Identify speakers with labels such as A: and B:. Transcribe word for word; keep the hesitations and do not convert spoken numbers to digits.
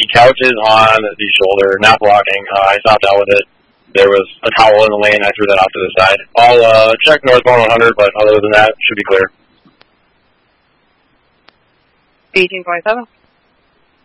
A: He couches on the shoulder, not blocking. Uh, I stopped out with it. There was a towel in the lane. I threw that off to the side. I'll uh, check northbound one hundred, but other than that, should be clear.
B: eighteen point seven.